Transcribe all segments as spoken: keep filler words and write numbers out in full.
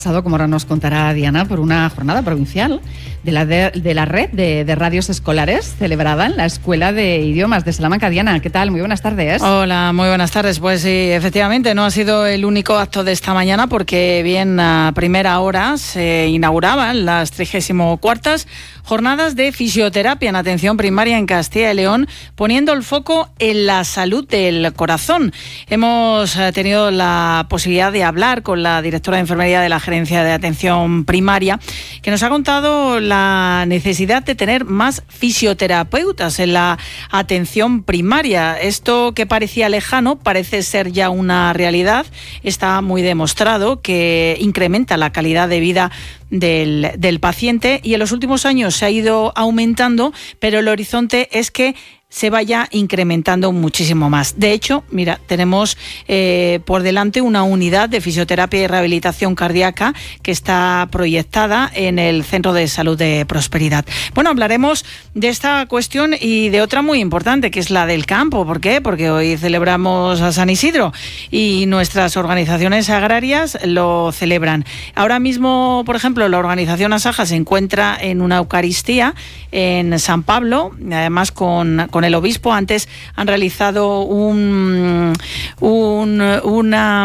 Como ahora nos contará Diana, por una jornada provincial de la, de, de la red de, de radios escolares celebrada en la Escuela de Idiomas de Salamanca. Diana, ¿qué tal? Muy buenas tardes. Hola, muy buenas tardes. Pues sí, efectivamente no ha sido el único acto de esta mañana, porque bien a primera hora se inauguraban las trigésimo cuartas jornadas de fisioterapia en atención primaria en Castilla y León, poniendo el foco en la salud del corazón. Hemos tenido la posibilidad de hablar con la directora de enfermería de la Gerencia de Atención Primaria, que nos ha contado la necesidad de tener más fisioterapeutas en la atención primaria. Esto que parecía lejano parece ser ya una realidad. Está muy demostrado que incrementa la calidad de vida del, del paciente, y en los últimos años se ha ido aumentando, pero el horizonte es que se vaya incrementando muchísimo más. De hecho, mira, tenemos eh, por delante una unidad de fisioterapia y rehabilitación cardíaca que está proyectada en el Centro de Salud de Prosperidad. Bueno, hablaremos de esta cuestión y de otra muy importante, que es la del campo. ¿Por qué? Porque hoy celebramos a San Isidro y nuestras organizaciones agrarias lo celebran. Ahora mismo, por ejemplo, la organización Asaja se encuentra en una Eucaristía en San Pablo, además con, con el obispo. Antes han realizado un, un, una,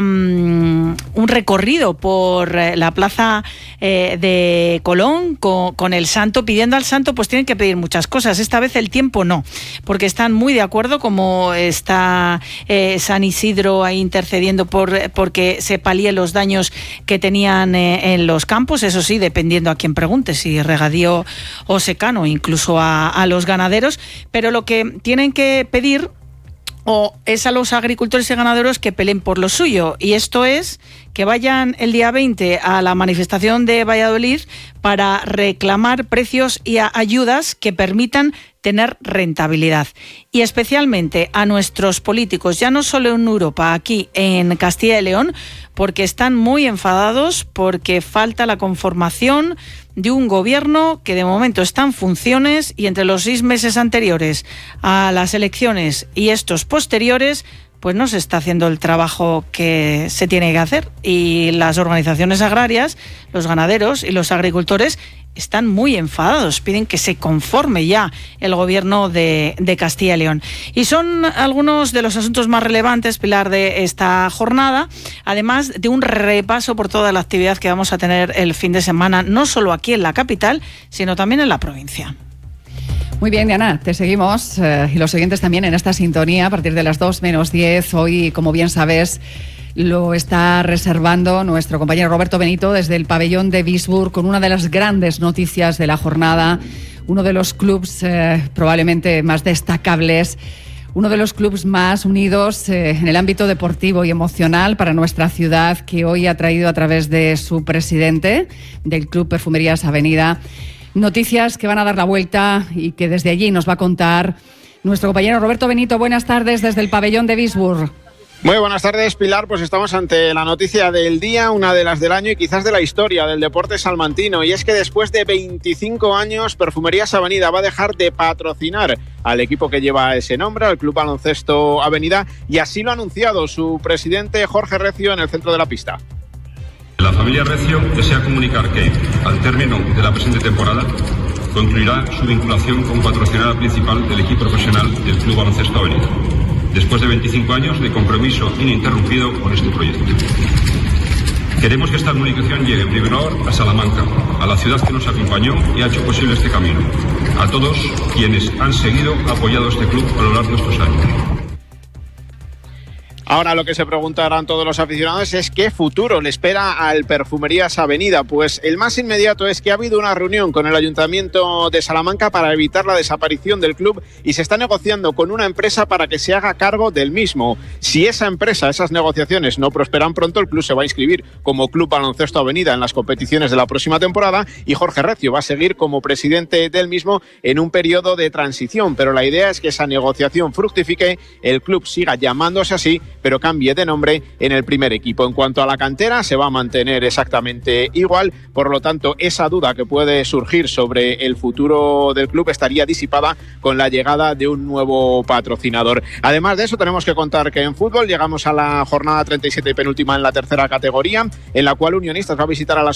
un recorrido por la plaza eh, de Colón con, con el santo, pidiendo al santo, pues tienen que pedir muchas cosas. Esta vez el tiempo no, porque están muy de acuerdo, como está eh, San Isidro ahí intercediendo por porque se palíen los daños que tenían eh, en los campos. Eso sí, dependiendo a quién pregunte, si regadío o secano, incluso a, a los ganaderos. Pero lo que tienen que pedir o es a los agricultores y ganaderos que peleen por lo suyo, y esto es que vayan el día veinte a la manifestación de Valladolid para reclamar precios y a ayudas que permitan tener rentabilidad. Y especialmente a nuestros políticos, ya no solo en Europa, aquí en Castilla y León, porque están muy enfadados porque falta la conformación de un gobierno que de momento está en funciones, y entre los seis meses anteriores a las elecciones y estos posteriores, pues no se está haciendo el trabajo que se tiene que hacer. Y las organizaciones agrarias, los ganaderos y los agricultores están muy enfadados, piden que se conforme ya el gobierno de, de Castilla y León. Y son algunos de los asuntos más relevantes, Pilar, de esta jornada, además de un repaso por toda la actividad que vamos a tener el fin de semana, no solo aquí en la capital, sino también en la provincia. Muy bien, Diana, te seguimos eh, y los siguientes también en esta sintonía a partir de las dos menos diez. Hoy, como bien sabes, lo está reservando nuestro compañero Roberto Benito desde el pabellón de Visburg con una de las grandes noticias de la jornada, uno de los clubs eh, probablemente más destacables, uno de los clubs más unidos eh, en el ámbito deportivo y emocional para nuestra ciudad, que hoy ha traído a través de su presidente del Club Perfumerías Avenida noticias que van a dar la vuelta y que desde allí nos va a contar nuestro compañero Roberto Benito. Buenas tardes desde el pabellón de Visburg. Muy buenas tardes, Pilar. Pues estamos ante la noticia del día, una de las del año y quizás de la historia del deporte salmantino. Y es que después de veinticinco años, Perfumerías Avenida va a dejar de patrocinar al equipo que lleva ese nombre, al Club Baloncesto Avenida, y así lo ha anunciado su presidente Jorge Recio en el centro de la pista. La familia Recio desea comunicar que, al término de la presente temporada, concluirá su vinculación como patrocinadora principal del equipo profesional del Club Baloncesto Avenida, después de veinticinco años de compromiso ininterrumpido con este proyecto. Queremos que esta comunicación llegue en primer lugar a Salamanca, a la ciudad que nos acompañó y ha hecho posible este camino, a todos quienes han seguido apoyando este club a lo largo de estos años. Ahora lo que se preguntarán todos los aficionados es qué futuro le espera al Perfumerías Avenida. Pues el más inmediato es que ha habido una reunión con el Ayuntamiento de Salamanca para evitar la desaparición del club y se está negociando con una empresa para que se haga cargo del mismo. Si esa empresa, esas negociaciones no prosperan pronto, el club se va a inscribir como Club Baloncesto Avenida en las competiciones de la próxima temporada y Jorge Recio va a seguir como presidente del mismo en un periodo de transición. Pero la idea es que esa negociación fructifique, el club siga llamándose así pero cambie de nombre en el primer equipo. En cuanto a la cantera, se va a mantener exactamente igual, por lo tanto, esa duda que puede surgir sobre el futuro del club estaría disipada con la llegada de un nuevo patrocinador. Además de eso, tenemos que contar que en fútbol llegamos a la jornada treinta y siete y penúltima en la tercera categoría, en la cual Unionistas va a visitar a la